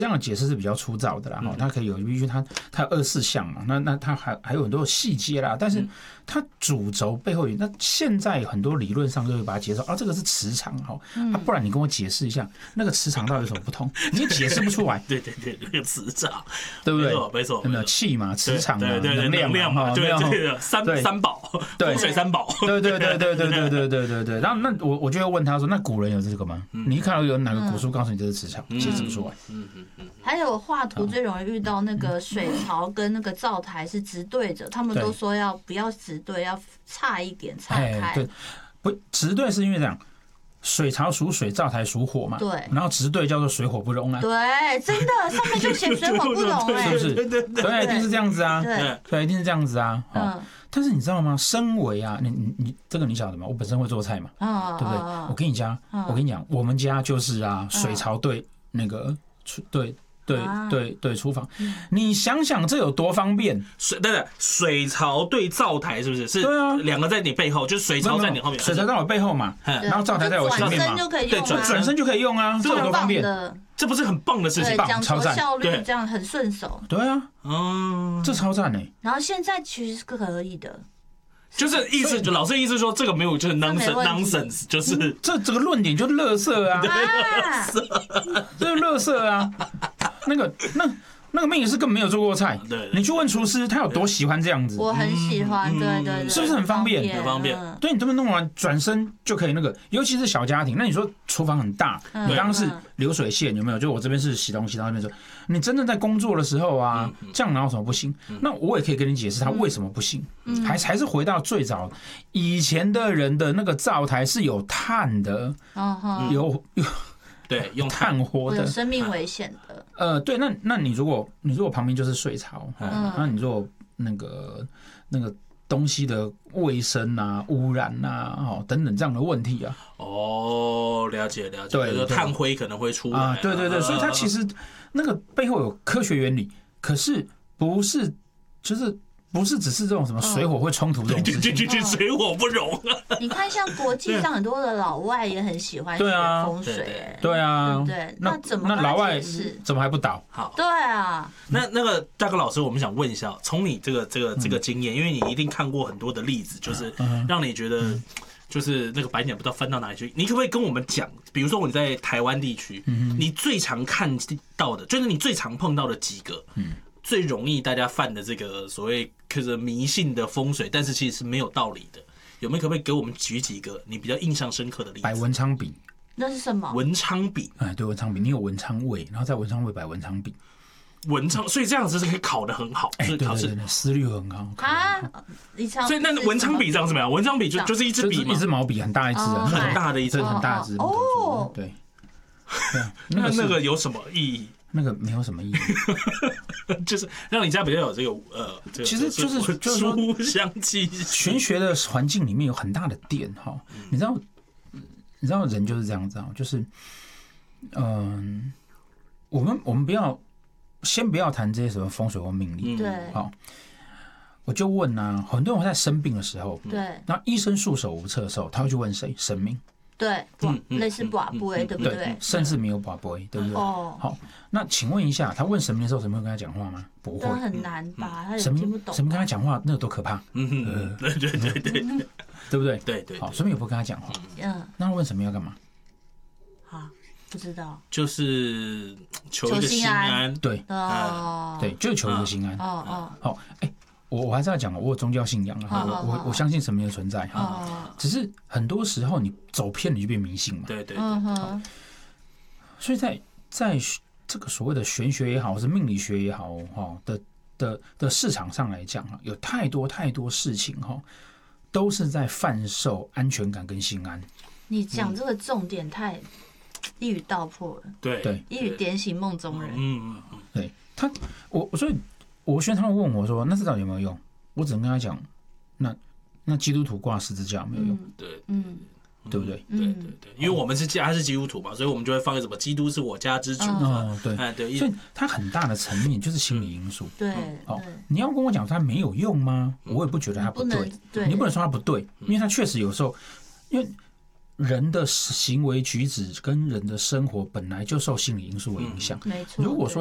这样的解释是比较粗糙的啦，它可以有，必须它有24项嘛，那它还有很多细节啦，但是它主轴背后那现在很多理论上就会把它解释这个是磁场不然你跟我解释一下那个磁场到底有什么不同，你也解释不出来。 对，那个磁场， 对不对？ 没错， 有没有气嘛，磁场嘛， 能量嘛，对，三宝，风水三宝， 对。然后那我就会问他说，那古人有这个吗？你一看到有哪个古书告诉你这是磁场，解释不出来。 还有画图最容易遇到那个水槽跟那个灶台是直对着，他们都说不要直对，要差一点，岔开。 对，不直对是因为这样，水槽属水，灶台属火嘛。 对。 然后直对叫做水火不容啊。 对，真的，上面就写水火不容是不是？对，一定是这样子啊。对，一定是这样子啊。但是你知道吗？身为啊，你这个你晓得吗？我本身会做菜嘛，对不对？我跟你讲，我们家就是啊，水槽对那个对，厨房，你想想这有多方便？ 水槽对灶台是不是？是， 对啊， 两个在你背后，就是水槽在你后面， 水槽在我背后嘛，然后灶台在我前面嘛， 对， 转身就可以用啊，这有多方便？ 这不是很棒的事情， 超赞，效率这样很顺手。 对啊，这超赞欸。 然后现在其实是可以的。 就是意思，就老师意思说，这个没有就是 nonsense， 就是这个论点就是垃圾啊，这是垃圾啊，那个命理师根本没有做过菜，你去问厨师，他有多喜欢这样子？ 我很喜欢，对， 是不是很方便？ 很方便。 对，你这么弄完，转身就可以那个，尤其是小家庭。那你说厨房很大，你刚刚是流水线有没有？就我这边是洗东西，到那边说，你真正在工作的时候啊，这样哪有什么不行？那我也可以跟你解释他为什么不行。还是回到最早以前的人的那个灶台是有炭的，有。 对，用炭火的， 有生命危险的。 对，那你如果旁边就是水槽，那你如果那个东西的卫生啊、污染啊、等等这样的问题啊， 了解，对，炭灰可能会出来， 对，所以它其实那个背后有科学原理，可是不是只是这种什么水火会冲突这种事情， 水火不容啊。 你看，像国际上很多的老外也很喜欢学风水， 对啊， 对不对？那老外怎么还不倒？ 好， 对啊。 那个大哥老师，我们想问一下，从你这个经验，因为你一定看过很多的例子，就是让你觉得就是那个白眼不知道翻到哪里去。你可不可以跟我们讲，比如说你在台湾地区，你最常看到的，就是你最常碰到的几个，最容易大家犯的这个所谓就是迷信的风水，但是其实是没有道理的，可不可以给我们举几个你比较印象深刻的例子？ 摆文昌笔， 那是什么？ 文昌笔， 对，文昌笔，你有文昌位，然后在文昌位摆文昌笔， 所以这样子是可以考得很好，就是考试思虑很好啊。 所以那文昌笔这样怎么样？文昌笔就是一支笔嘛， 一支毛笔，很大一支， 很大的一支， 很大的支对。 那个有什么意义？ 那个没有什么意义， 就是让你家比较有这个，其实就是书香气息。 玄学的环境里面有很大的电哈，你知道人就是这样子啊，就是我们先不要谈这些什么风水或命理， 对， 好，我就问啊，很多人在生病的时候， 对， 那医生束手无策的时候，他会去问谁？神明。 对，类似卜龟，对不对？ 甚至没有卜龟，对不对？好，那请问一下，他问神明的时候，神明会跟他讲话吗？不会， 很难吧？他神明听不懂。 神明跟他讲话，那个多可怕！ 对， 对不对？ 对。 好，神明也不跟他讲话。那问神明要干嘛？ 不知道。 就是求一个心安。 对，对，就是求一个心安。好，我还是要讲，我有宗教信仰啊，我相信神明的存在哈。只是很多时候你走偏，你就变迷信嘛。 对。 所以在这个所谓的玄学也好，是命理学也好的市场上来讲，有太多事情都是在贩售安全感跟心安。 你讲这个重点太一语道破了， 对， 一语点醒梦中人。 对所以我学生他们问我说：“那这到底有没有用？”我只能跟他讲：“那基督徒挂十字架没有用。”对不对？ 对，因为我们他是基督徒嘛，所以我们就会放个什么“基督是我家之主”对， 所以它很大的层面就是心理因素。 对， 你要跟我讲它没有用吗？我也不觉得它不对。你不能说它不对，因为它确实有时候，因为人的行为举止跟人的生活本来就受心理因素的影响。 没错。 如果说